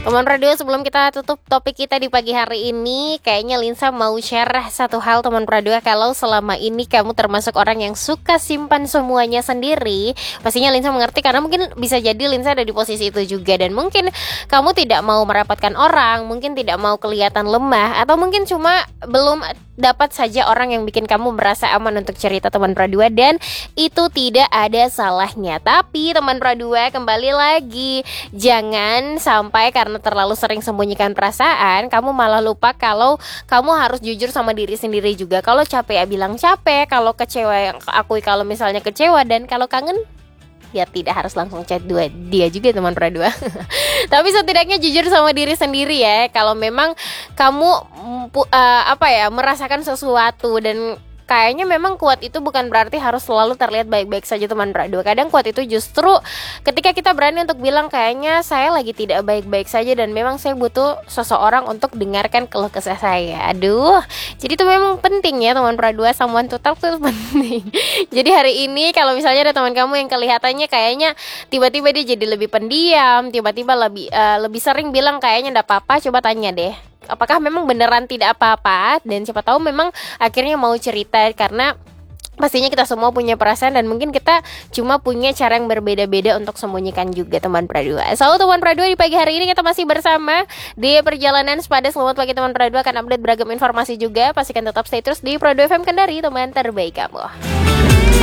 Teman radio, sebelum kita tutup topik kita di pagi hari ini, kayaknya Linsa mau share satu hal teman radio. Kalau selama ini kamu termasuk orang yang suka simpan semuanya sendiri, pastinya Linsa mengerti karena mungkin bisa jadi Linsa ada di posisi itu juga. Dan mungkin kamu tidak mau merepotkan orang, mungkin tidak mau kelihatan lemah, atau mungkin cuma belum dapat saja orang yang bikin kamu merasa aman untuk cerita teman radio. Dan itu tidak ada salahnya. Tapi teman radio, kembali lagi, jangan sampai karena terlalu sering sembunyikan perasaan, kamu malah lupa kalau kamu harus jujur sama diri sendiri juga. Kalau capek ya bilang capek, kalau kecewa yang akui kalau misalnya kecewa, dan kalau kangen ya tidak harus langsung chat dia juga teman berdua. Tapi setidaknya jujur sama diri sendiri ya. Kalau memang kamu merasakan sesuatu dan kayaknya memang kuat itu bukan berarti harus selalu terlihat baik-baik saja teman berdua. Kadang kuat itu justru ketika kita berani untuk bilang kayaknya saya lagi tidak baik-baik saja dan memang saya butuh seseorang untuk dengarkan keluh kesah saya. Aduh, jadi itu memang penting ya teman berdua, someone to talk itu penting. Jadi hari ini kalau misalnya ada teman kamu yang kelihatannya kayaknya tiba-tiba dia jadi lebih pendiam, tiba-tiba lebih sering bilang kayaknya enggak apa-apa, coba tanya deh, apakah memang beneran tidak apa-apa, dan siapa tahu memang akhirnya mau cerita. Karena pastinya kita semua punya perasaan dan mungkin kita cuma punya cara yang berbeda-beda untuk sembunyikan juga teman pradua. So teman pradua, di pagi hari ini kita masih bersama di perjalanan sepada. Selamat pagi teman pradua, akan update beragam informasi juga. Pastikan tetap stay terus di Pradua FM Kendari, teman terbaik kamu.